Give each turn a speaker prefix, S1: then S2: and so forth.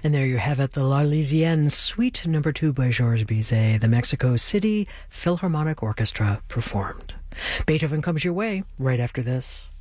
S1: And there you have it, the L'Arlésienne Suite No. 2 by Georges Bizet, the Mexico City Philharmonic Orchestra performed. Beethoven comes your way right after this.